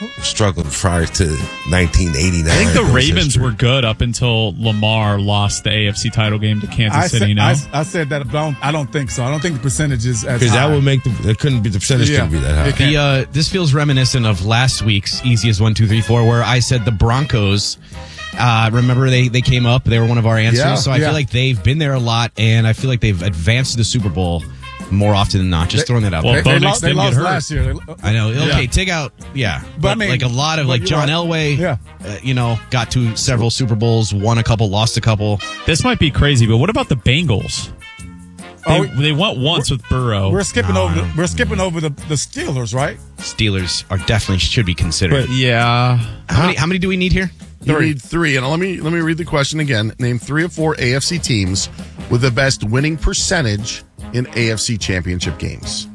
struggled prior to 1989. I think the Ravens history. were good up until Lamar lost the AFC title game to Kansas City. I said that, but I don't think so. I don't think the percentage is as high. Because that would make the percentage couldn't be that high. This feels reminiscent of last week's Easiest 1, 2, 3, 4, where I said the Broncos. Remember they came up. They were one of our answers. So I feel like they've been there a lot, and I feel like they've advanced to the Super Bowl more often than not. Just throwing that out there. They lost last year. I know. Okay, take out, but I mean, like a lot of like John Elway, got to several Super Bowls, won a couple, lost a couple. This might be crazy, but what about the Bengals? They went once with Burrow. We're skipping over the Steelers, right? Steelers are definitely should be considered. But yeah. How many do we need here? You need 3, and let me read the question again. Name 3 or 4 AFC teams with the best winning percentage in AFC championship games.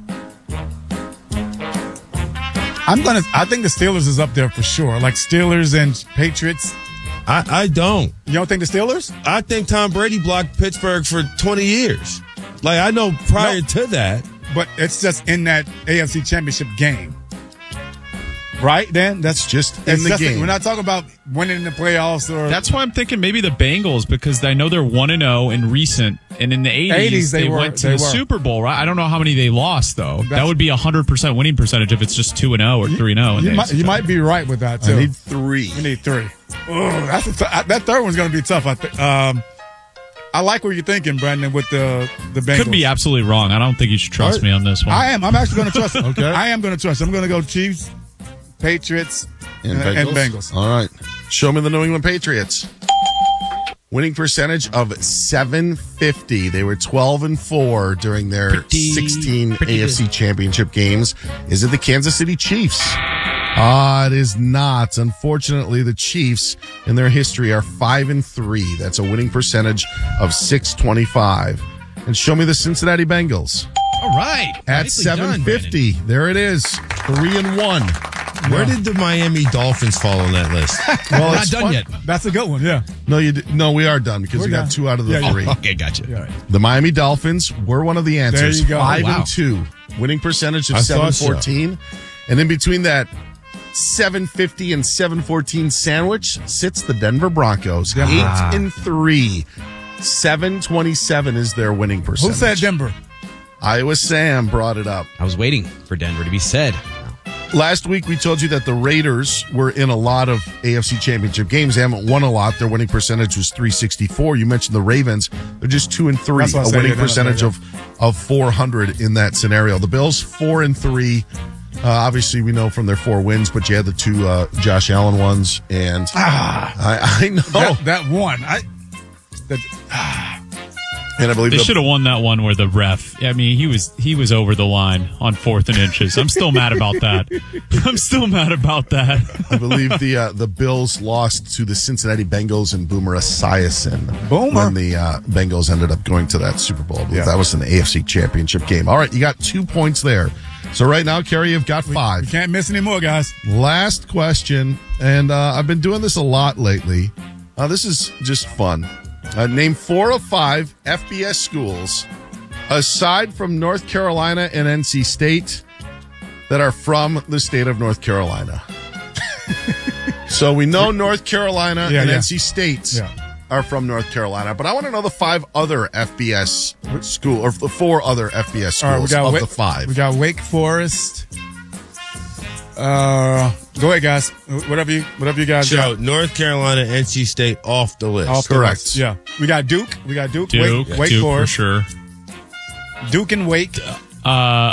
I think the Steelers is up there for sure. Like Steelers and Patriots. I don't. You don't think the Steelers? I think Tom Brady blocked Pittsburgh for 20 years. Like, I know prior to that. But it's just in that AFC championship game. Right, Dan? That's just in the game. We're not talking about winning the playoffs or. That's why I'm thinking maybe the Bengals, because I know they're 1-0 in recent, and in the 80s they went to the Super Bowl, right? I don't know how many they lost though. That would be 100% winning percentage if it's just 2-0 or 3-0. You might be right with that too. I need 3. You need 3. That third one's going to be tough. I think. I like what you're thinking, Brandon, with the Bengals. Could be absolutely wrong. I don't think you should trust me on this one. I am. I'm actually going to trust him. Okay. I am going to trust him. I'm going to go Chiefs, Patriots, and Bengals. All right. Show me the New England Patriots. Winning percentage of .750. They were 12-4 during their 16 AFC championship games. Is it the Kansas City Chiefs? It is not. Unfortunately, the Chiefs in their history are 5-3. That's a winning percentage of .625. And show me the Cincinnati Bengals. All right. At .750. There it is. 3-1. Where did the Miami Dolphins fall on that list? Well, it's not done yet. That's a good one, yeah. No, we are done because we got 2 out of the 3. Okay, gotcha. Yeah. The Miami Dolphins were one of the answers. There you go. 5-2. Winning percentage of .714. And in between that .750 and .714 sandwich sits the Denver Broncos. 8-3. .727 is their winning percentage. Who said Denver? Iowa Sam brought it up. I was waiting for Denver to be said. Last week, we told you that the Raiders were in a lot of AFC championship games. They haven't won a lot. Their winning percentage was .364. You mentioned the Ravens. They're just 2-3. A winning percentage of .400 in that scenario. The Bills, 4-3. Obviously, we know from their 4 wins, but you had the 2 Josh Allen ones. And I know. That one. And I believe they should have won that one where the ref. I mean, he was over the line on 4th and inches. I'm still mad about that. I believe the Bills lost to the Cincinnati Bengals and Boomer Esiason when the Bengals ended up going to that Super Bowl. That was an AFC Championship game. All right, you got 2 points there. So right now, Kerry, you've got 5. You can't miss any more, guys. Last question, and I've been doing this a lot lately. This is just fun. Name 4 of 5 FBS schools, aside from North Carolina and NC State, that are from the state of North Carolina. So we know North Carolina and NC State are from North Carolina, but I want to know the 5 other FBS school, or the 4 other FBS schools the 5. We got Wake Forest. Go ahead, guys. Whatever you guys got. So, North Carolina, NC State off the list. Correct. Yeah. We got Duke. Duke, Wake Duke Forest. for sure. Duke and Wake. I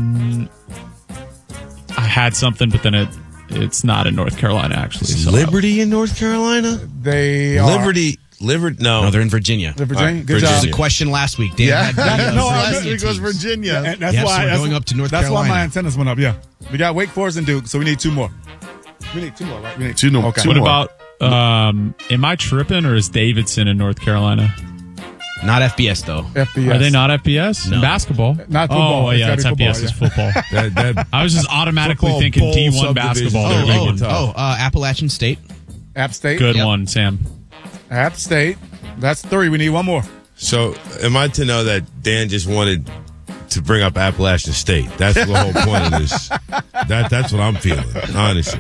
had something, but then it's not in North Carolina, actually. So Liberty in North Carolina? They Liberty. No, they're in Virginia. Virginia? Good Which job. was a question last week. Dan had last week was Virginia. That's why we're going up to North Carolina. That's why my antennas went up, We got Wake Forest and Duke, so we need 2 more. We need 2 more, right? We need 2 more. Okay. What about, am I tripping, or is Davidson in North Carolina? Not FBS, though. FBS. Are they not FBS? No. In basketball? Not football. Oh, yeah, it's FBS. It's football. I was just automatically thinking D1 basketball. Appalachian State. App State. Good one, Sam. App State. That's 3. We need 1 more. So, am I to know that Dan just wanted to bring up Appalachian State? That's the whole point of this. That's what I'm feeling, honestly.